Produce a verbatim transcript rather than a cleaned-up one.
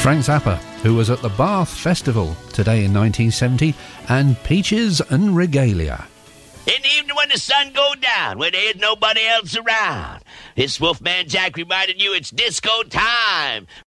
Frank Zappa, who was at the Bath Festival today in nineteen seventy, and Peaches and Regalia. In the evening when the sun go down, when there ain't nobody else around, this Wolfman Jack reminding you it's disco time.